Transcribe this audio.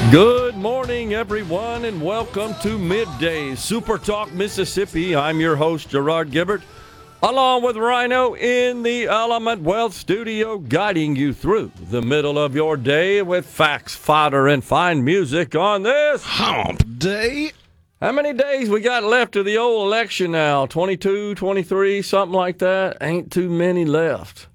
Good morning, everyone, and welcome to Midday Super Talk Mississippi. I'm your host, Gerard Gibbert, along with Rhino in the Element Wealth Studio, guiding you through the middle of your day with facts, fodder, and fine music on this Hump Day. How many days we got left of the old election now? 22, 23, something like that? Ain't too many left.